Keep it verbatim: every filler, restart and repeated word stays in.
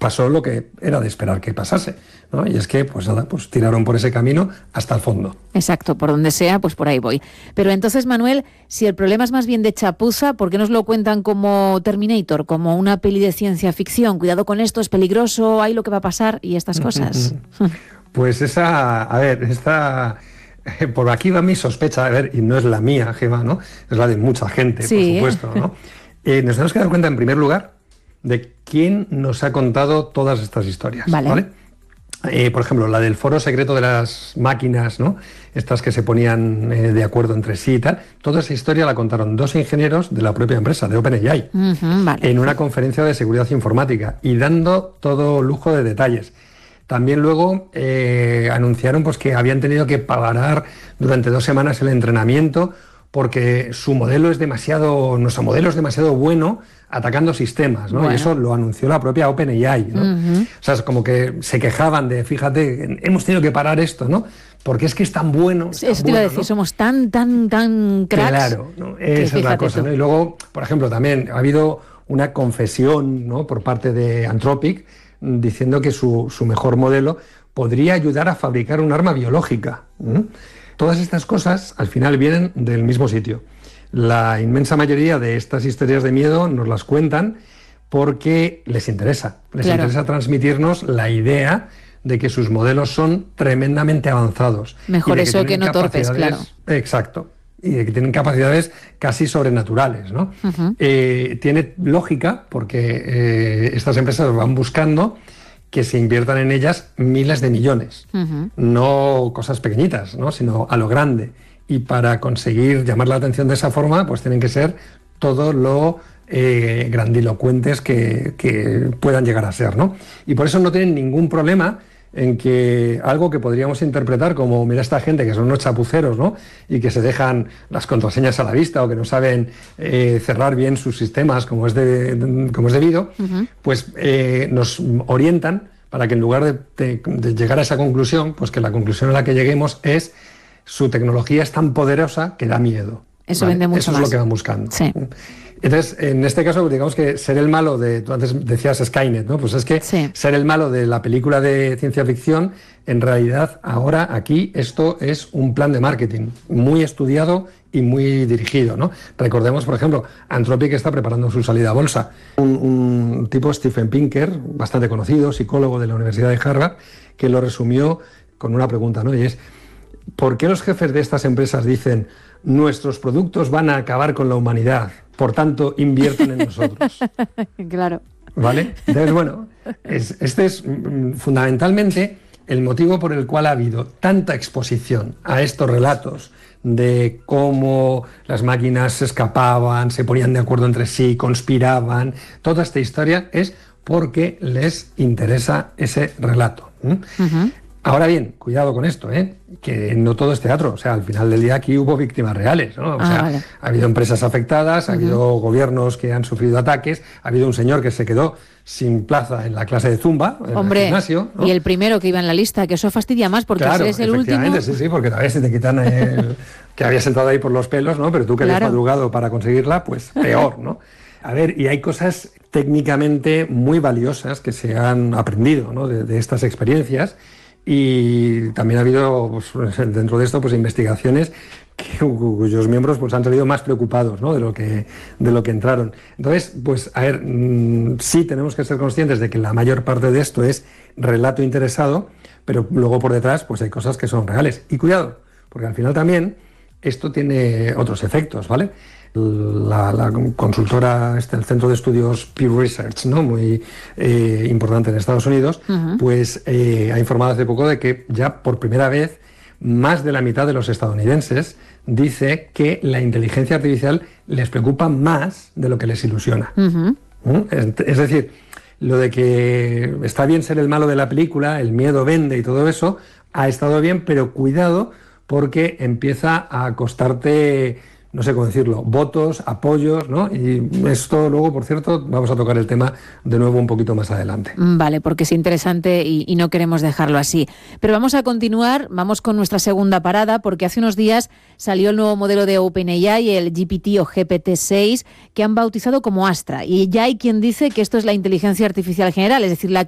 pasó lo que era de esperar que pasase, ¿no? Y es que, pues nada, pues tiraron por ese camino hasta el fondo. Exacto, por donde sea, pues por ahí voy. Pero entonces, Manuel, si el problema es más bien de chapuza, ¿por qué nos lo cuentan como Terminator, como una peli de ciencia ficción? Cuidado con esto, es peligroso, hay lo que va a pasar y estas cosas. Pues esa, a ver, esta... Por aquí va mi sospecha, a ver, y no es la mía, Gemma, ¿no? Es la de mucha gente, sí. por supuesto, ¿no? Eh, nos tenemos que dar cuenta, en primer lugar, de quién nos ha contado todas estas historias, ¿vale? ¿vale? Eh, por ejemplo, la del foro secreto de las máquinas, ¿no? Estas que se ponían eh, de acuerdo entre sí y tal. Toda esa historia la contaron dos ingenieros de la propia empresa, de OpenAI, uh-huh, vale. en una conferencia de seguridad informática y dando todo lujo de detalles. También luego eh, anunciaron pues, que habían tenido que parar durante dos semanas el entrenamiento porque su modelo es demasiado, nuestro modelo es demasiado bueno atacando sistemas, ¿no? Bueno. Y eso lo anunció la propia OpenAI, ¿no? Uh-huh. O sea, es como que se quejaban de, fíjate, hemos tenido que parar esto, ¿no? Porque es que es tan bueno. Es Eso tan te iba bueno, a decir, ¿no? Somos tan, tan, tan cracks. Claro, ¿no? Esa es la cosa, ¿no? Y luego, por ejemplo, también ha habido una confesión, ¿no? Por parte de Anthropic, diciendo que su, su mejor modelo podría ayudar a fabricar un arma biológica. ¿Mm? Todas estas cosas al final vienen del mismo sitio. La inmensa mayoría de estas historias de miedo nos las cuentan porque les interesa. Les claro. interesa transmitirnos la idea de que sus modelos son tremendamente avanzados. Mejor que eso que no torpes, claro. Exacto. Y de que tienen capacidades casi sobrenaturales, ¿no? Uh-huh. Eh, tiene lógica porque eh, estas empresas van buscando que se inviertan en ellas miles de millones, uh-huh. no cosas pequeñitas, ¿no? Sino a lo grande. Y para conseguir llamar la atención de esa forma, pues tienen que ser todo lo eh, grandilocuentes que, que puedan llegar a ser, ¿no? Y por eso no tienen ningún problema en que algo que podríamos interpretar como, mira, esta gente que son unos chapuceros, ¿no? Y que se dejan las contraseñas a la vista o que no saben eh, cerrar bien sus sistemas como es, de, de, como es debido, uh-huh. pues eh, nos orientan para que en lugar de, de, de llegar a esa conclusión, pues que la conclusión a la que lleguemos es su tecnología es tan poderosa que da miedo. Eso ¿vale? vende mucho Eso más. es lo que van buscando. Sí. Entonces, en este caso, digamos que ser el malo de, tú antes decías Skynet, ¿no? Pues es que sí. ser el malo de la película de ciencia ficción, en realidad, ahora aquí, esto es un plan de marketing muy estudiado y muy dirigido, ¿no? Recordemos, por ejemplo, Anthropic está preparando su salida a bolsa. Un, un tipo, Steven Pinker, bastante conocido, psicólogo de la Universidad de Harvard, que lo resumió con una pregunta, ¿no? Y es, ¿por qué los jefes de estas empresas dicen nuestros productos van a acabar con la humanidad, por tanto invierten en nosotros? Claro. ¿Vale? Entonces, bueno, es, este es mm, fundamentalmente el motivo por el cual ha habido tanta exposición a estos relatos de cómo las máquinas se escapaban, se ponían de acuerdo entre sí, conspiraban. Toda esta historia es porque les interesa ese relato. ¿Mm? Uh-huh. Ahora bien, cuidado con esto, ¿eh? Que no todo es teatro. O sea, al final del día aquí hubo víctimas reales, ¿no? O ah, sea, vale. ha habido empresas afectadas, ha uh-huh. habido gobiernos que han sufrido ataques, ha habido un señor que se quedó sin plaza en la clase de Zumba, en Hombre, el gimnasio, ¿no? Y el primero que iba en la lista, que eso fastidia más, porque claro, si eres el último... sí, sí, porque todavía se te quitan el... que habías sentado ahí por los pelos, ¿no? Pero tú que claro. habías madrugado para conseguirla, pues peor, ¿no? A ver, y hay cosas técnicamente muy valiosas que se han aprendido, ¿no? de, de estas experiencias. Y también ha habido, pues, dentro de esto, pues investigaciones que, cuyos miembros pues, han salido más preocupados, ¿no? de, lo que, de lo que entraron. Entonces, pues, a ver, mmm, sí tenemos que ser conscientes de que la mayor parte de esto es relato interesado, pero luego por detrás pues hay cosas que son reales. Y cuidado, porque al final también esto tiene otros efectos, ¿vale? La, la consultora, este, el Centro de Estudios Pew Research, ¿no? muy eh, importante en Estados Unidos, uh-huh. pues eh, ha informado hace poco de que ya por primera vez más de la mitad de los estadounidenses dice que la inteligencia artificial les preocupa más de lo que les ilusiona. Uh-huh. ¿Mm? Es, es decir, lo de que está bien ser el malo de la película, el miedo vende y todo eso, ha estado bien, pero cuidado porque empieza a costarte... no sé cómo decirlo, votos, apoyos, ¿no? Y esto luego, por cierto, vamos a tocar el tema de nuevo un poquito más adelante. Vale, porque es interesante y, y no queremos dejarlo así. Pero vamos a continuar, vamos con nuestra segunda parada, porque hace unos días salió el nuevo modelo de OpenAI, el G P T o G P T seis, que han bautizado como Astra. Y ya hay quien dice que esto es la inteligencia artificial general, es decir, la